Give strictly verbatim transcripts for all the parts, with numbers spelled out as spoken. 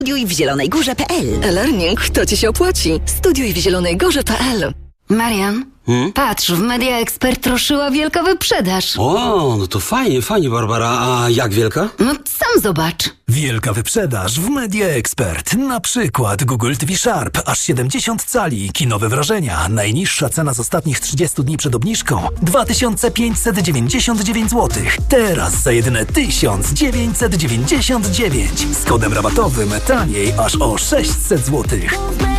Studiuj w Zielonej Górze kropka pe el. E-learning to ci się opłaci. Studiuj w Zielonej Górze kropka pe el. Marian, hmm? patrz, w Media Expert ruszyła wielka wyprzedaż. O, no to fajnie, fajnie, Barbara. A jak wielka? No sam zobacz. Wielka wyprzedaż w Media Expert. Na przykład Google T V Sharp, aż siedemdziesiąt cali, kinowe wrażenia. Najniższa cena z ostatnich trzydziestu dni przed obniżką dwa tysiące pięćset dziewięćdziesiąt dziewięć złotych. Teraz za jedyne tysiąc dziewięćset dziewięćdziesiąt dziewięć. Z kodem rabatowym taniej aż o sześćset złotych.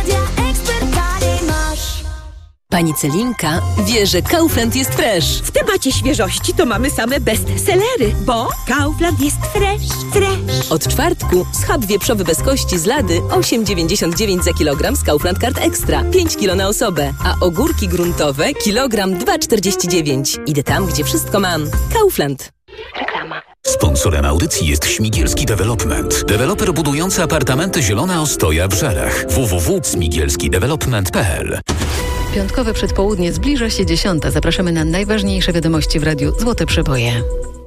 Pani Celinka wie, że Kaufland jest fresh. W temacie świeżości to mamy same bestsellery, bo Kaufland jest fresh, fresh. Od czwartku schab wieprzowy bez kości z Lady osiem dziewięćdziesiąt dziewięć za kilogram z Kaufland Card Extra, pięć kilo na osobę, a ogórki gruntowe kilogram dwa czterdzieści dziewięć. Idę tam, gdzie wszystko mam. Kaufland. Reklama. Sponsorem audycji jest Śmigielski Development. Deweloper budujący apartamenty Zielona Ostoja w Żerach. w w w kropka śmigielski development kropka pe el. Piątkowe przedpołudnie, zbliża się dziesiąta. Zapraszamy na najważniejsze wiadomości w radiu Złote Przeboje.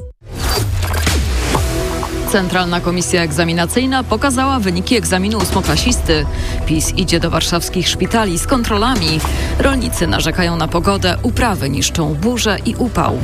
Centralna Komisja Egzaminacyjna pokazała wyniki egzaminu ósmoklasisty. PiS idzie do warszawskich szpitali z kontrolami. Rolnicy narzekają na pogodę, uprawy niszczą burze i upał.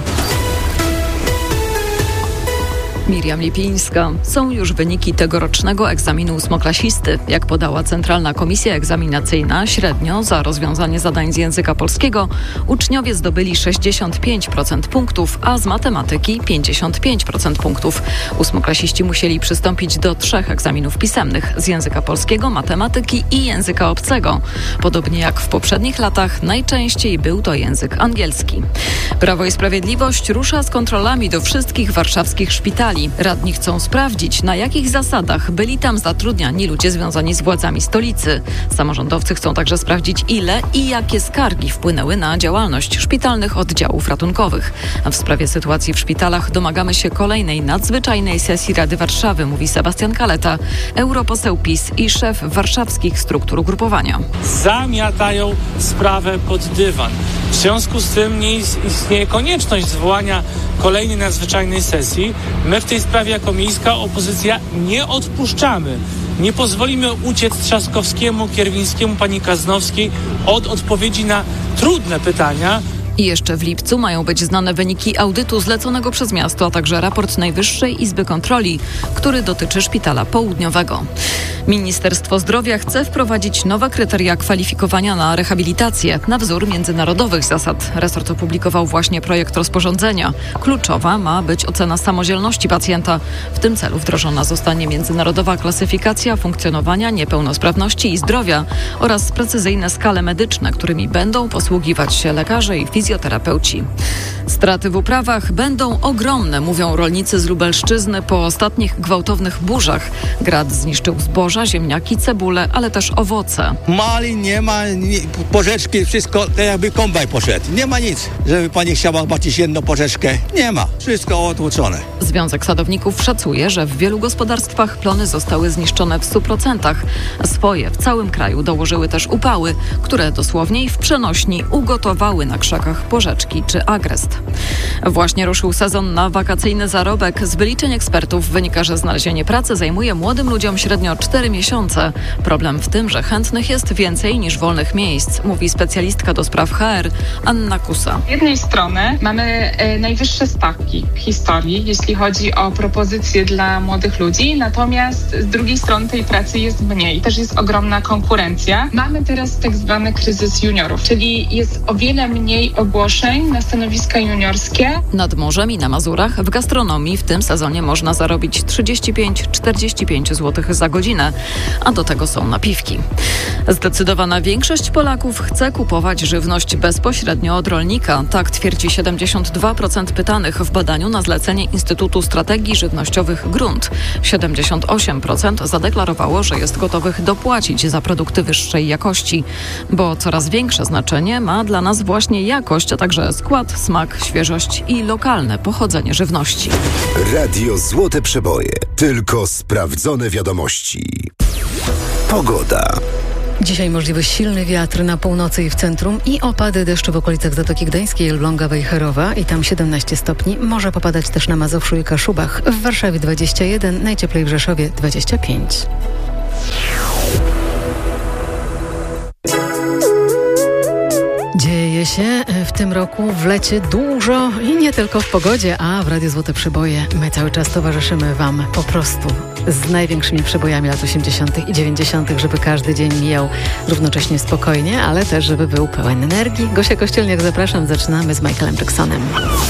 Miriam Lipińska. Są już wyniki tegorocznego egzaminu ósmoklasisty. Jak podała Centralna Komisja Egzaminacyjna, średnio za rozwiązanie zadań z języka polskiego uczniowie zdobyli sześćdziesiąt pięć procent punktów, a z matematyki pięćdziesiąt pięć procent punktów. Ósmoklasiści musieli przystąpić do trzech egzaminów pisemnych z języka polskiego, matematyki i języka obcego. Podobnie jak w poprzednich latach, najczęściej był to język angielski. Prawo i Sprawiedliwość rusza z kontrolami do wszystkich warszawskich szpitali. Radni chcą sprawdzić, na jakich zasadach byli tam zatrudniani ludzie związani z władzami stolicy. Samorządowcy chcą także sprawdzić, ile i jakie skargi wpłynęły na działalność szpitalnych oddziałów ratunkowych. A w sprawie sytuacji w szpitalach domagamy się kolejnej nadzwyczajnej sesji Rady Warszawy, mówi Sebastian Kaleta, europoseł PiS i szef warszawskich struktur ugrupowania. Zamiatają sprawę pod dywan. W związku z tym nie istnieje konieczność zwołania kolejnej nadzwyczajnej sesji. My w tej sprawie jako miejska opozycja nie odpuszczamy. Nie pozwolimy uciec Trzaskowskiemu, Kierwińskiemu, pani Kaznowskiej od odpowiedzi na trudne pytania. I jeszcze w lipcu mają być znane wyniki audytu zleconego przez miasto, a także raport Najwyższej Izby Kontroli, który dotyczy Szpitala Południowego. Ministerstwo Zdrowia chce wprowadzić nowe kryteria kwalifikowania na rehabilitację na wzór międzynarodowych zasad. Resort opublikował właśnie projekt rozporządzenia. Kluczowa ma być ocena samodzielności pacjenta. W tym celu wdrożona zostanie międzynarodowa klasyfikacja funkcjonowania, niepełnosprawności i zdrowia oraz precyzyjne skale medyczne, którymi będą posługiwać się lekarze i fizjoterapeuci. Straty w uprawach będą ogromne, mówią rolnicy z Lubelszczyzny po ostatnich gwałtownych burzach. Grad zniszczył zboża, ziemniaki, cebule, ale też owoce. Malin nie ma, nie, porzeczki, wszystko tak jakby kombaj poszedł. Nie ma nic, żeby pani chciała zobaczyć jedną porzeczkę. Nie ma. Wszystko otłuczone. Związek Sadowników szacuje, że w wielu gospodarstwach plony zostały zniszczone w stu procentach. Swoje w całym kraju dołożyły też upały, które dosłownie i w przenośni ugotowały na krzakach porzeczki czy agrest. Właśnie ruszył sezon na wakacyjny zarobek. Z wyliczeń ekspertów wynika, że znalezienie pracy zajmuje młodym ludziom średnio cztery miesiące. Problem w tym, że chętnych jest więcej niż wolnych miejsc, mówi specjalistka do spraw H R Anna Kusa. Z jednej strony mamy e, najwyższe stawki w historii, jeśli chodzi o propozycje dla młodych ludzi, natomiast z drugiej strony tej pracy jest mniej. Też jest ogromna konkurencja. Mamy teraz tak zwany kryzys juniorów, czyli jest o wiele mniej ogłoszeń na stanowiska juniorskie. Nad morzem i na Mazurach w gastronomii w tym sezonie można zarobić trzydzieści pięć do czterdziestu pięciu złotych za godzinę, a do tego są napiwki. Zdecydowana większość Polaków chce kupować żywność bezpośrednio od rolnika. Tak twierdzi siedemdziesiąt dwa procent pytanych w badaniu na zlecenie Instytutu Strategii Żywnościowych Grunt. siedemdziesiąt osiem procent zadeklarowało, że jest gotowych dopłacić za produkty wyższej jakości, bo coraz większe znaczenie ma dla nas właśnie jakość, a także skład, smak, świeżość i lokalne pochodzenie żywności. Radio Złote Przeboje. Tylko sprawdzone wiadomości. Pogoda. Dzisiaj możliwy silny wiatr na północy i w centrum i opady deszczu w okolicach Zatoki Gdańskiej, Elbląga, Wejherowa i tam siedemnaście stopni. Może popadać też na Mazowszu i Kaszubach. W Warszawie dwadzieścia jeden, najcieplej w Rzeszowie dwadzieścia pięć. szykuje się w tym roku w lecie dużo i nie tylko w pogodzie, a w Radiu Złote Przeboje my cały czas towarzyszymy Wam po prostu z największymi przebojami lat osiemdziesiątych i dziewięćdziesiątych, żeby każdy dzień mijał równocześnie spokojnie, ale też żeby był pełen energii. Gosia Kościelniak, zapraszam, zaczynamy z Michaelem Jacksonem.